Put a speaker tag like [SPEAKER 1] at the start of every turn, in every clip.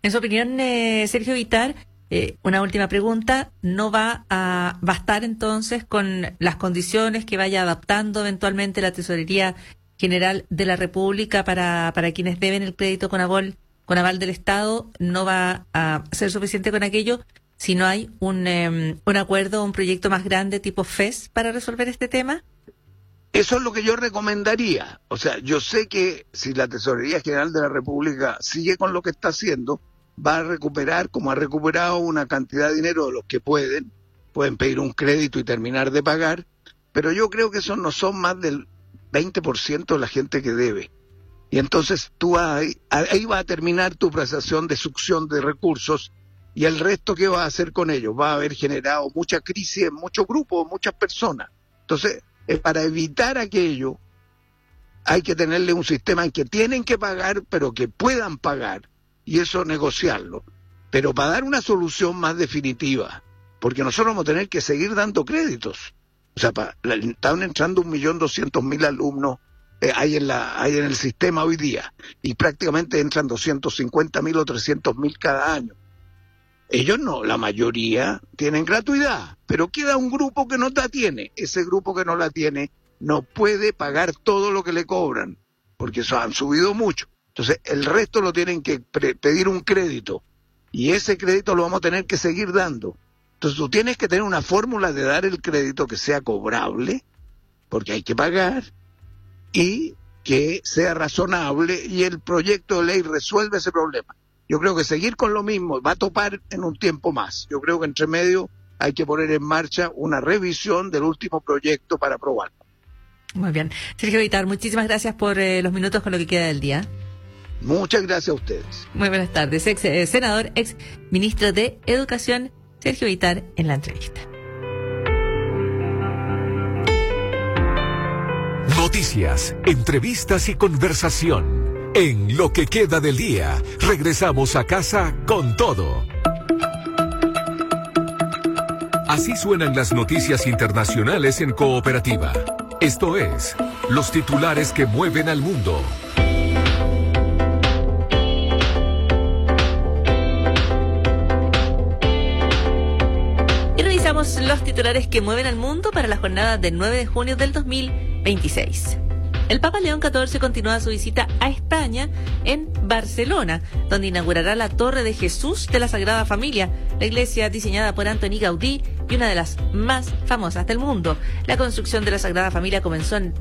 [SPEAKER 1] En su opinión, Sergio Vittar, una última pregunta, ¿no va a bastar entonces con las condiciones que vaya adaptando eventualmente la Tesorería General de la República para quienes deben el crédito con aval del Estado? ¿No va a ser suficiente con aquello si no hay un acuerdo, un proyecto más grande tipo FES para resolver este tema?
[SPEAKER 2] Eso es lo que yo recomendaría. O sea, yo sé que si la Tesorería General de la República sigue con lo que está haciendo, va a recuperar, como ha recuperado, una cantidad de dinero de los que pueden pedir un crédito y terminar de pagar, pero yo creo que esos no son más del 20% de la gente que debe. Y entonces tú ahí va a terminar tu procesación de succión de recursos, y el resto, ¿qué va a hacer con ellos? Va a haber generado mucha crisis en muchos grupos, muchas personas. Entonces, para evitar aquello, hay que tenerle un sistema en que tienen que pagar, pero que puedan pagar, y eso negociarlo. Pero para dar una solución más definitiva, porque nosotros vamos a tener que seguir dando créditos. O sea, están entrando 1.200.000 alumnos hay en el sistema hoy día, y prácticamente entran 250.000 o 300.000 cada año. Ellos no, la mayoría tienen gratuidad, pero queda un grupo que no la tiene. Ese grupo que no la tiene no puede pagar todo lo que le cobran, porque eso han subido mucho. Entonces, el resto lo tienen que pedir un crédito, y ese crédito lo vamos a tener que seguir dando. Entonces, tú tienes que tener una fórmula de dar el crédito que sea cobrable, porque hay que pagar, y que sea razonable, y el proyecto de ley resuelve ese problema. Yo creo que seguir con lo mismo va a topar en un tiempo más. Yo creo que entre medio hay que poner en marcha una revisión del último proyecto para aprobarlo.
[SPEAKER 1] Muy bien. Sergio Vittar, muchísimas gracias por los minutos con lo que queda del día.
[SPEAKER 2] Muchas gracias a ustedes.
[SPEAKER 1] Muy buenas tardes. Ex senador, ex ministro de Educación, Sergio Vittar, en la entrevista.
[SPEAKER 3] Noticias, entrevistas y conversación. En Lo que queda del día, regresamos a casa con todo. Así suenan las noticias internacionales en Cooperativa. Esto es, los titulares que mueven al mundo.
[SPEAKER 1] Y revisamos los titulares que mueven al mundo para la jornada del 9 de junio del 2026. El Papa León XIV continúa su visita a España en Barcelona, donde inaugurará la Torre de Jesús de la Sagrada Familia, la iglesia diseñada por Antoni Gaudí y una de las más famosas del mundo. La construcción de la Sagrada Familia comenzó en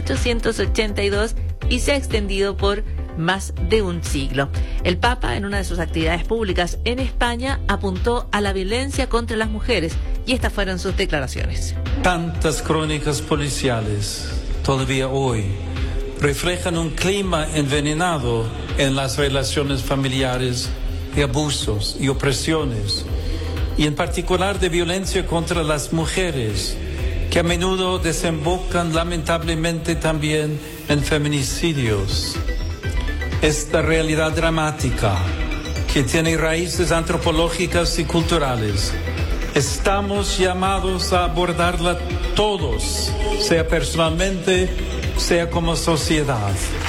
[SPEAKER 1] 1882 y se ha extendido por más de un siglo. El Papa, en una de sus actividades públicas en España, apuntó a la violencia contra las mujeres, y estas fueron sus declaraciones.
[SPEAKER 4] Tantas crónicas policiales todavía hoy reflejan un clima envenenado en las relaciones familiares, de abusos y opresiones, y en particular de violencia contra las mujeres, que a menudo desembocan lamentablemente también en feminicidios. Esta realidad dramática, que tiene raíces antropológicas y culturales, estamos llamados a abordarla todos, sea personalmente, sea como sociedad.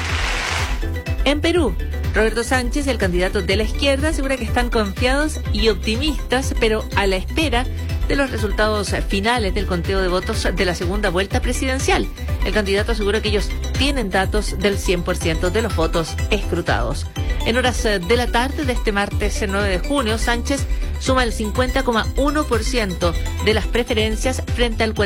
[SPEAKER 1] En Perú, Roberto Sánchez, el candidato de la izquierda, asegura que están confiados y optimistas, pero a la espera de los resultados finales del conteo de votos de la segunda vuelta presidencial. El candidato asegura que ellos tienen datos del 100% de los votos escrutados. En horas de la tarde de este martes 9 de junio, Sánchez suma el 50,1% de las preferencias frente al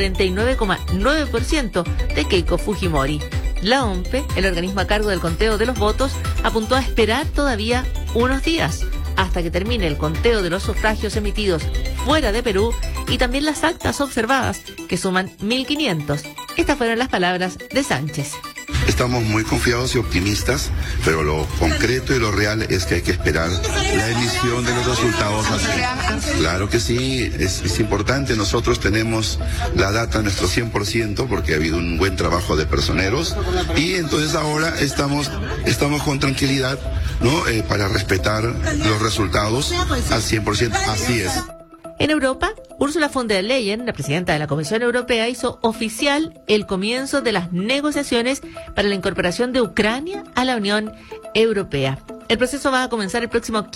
[SPEAKER 1] 49,9% de Keiko Fujimori. La OMPE, el organismo a cargo del conteo de los votos, apuntó a esperar todavía unos días hasta que termine el conteo de los sufragios emitidos fuera de Perú y también las actas observadas, que suman 1.500. Estas fueron las palabras de Sánchez.
[SPEAKER 5] Estamos muy confiados y optimistas, pero lo concreto y lo real es que hay que esperar la emisión de los resultados. Claro que sí, es importante. Nosotros tenemos la data nuestro 100% porque ha habido un buen trabajo de personeros, y entonces ahora estamos con tranquilidad, ¿no? Para respetar los resultados al 100%. Así es.
[SPEAKER 1] En Europa, Ursula von der Leyen, la presidenta de la Comisión Europea, hizo oficial el comienzo de las negociaciones para la incorporación de Ucrania a la Unión Europea. El proceso va a comenzar el próximo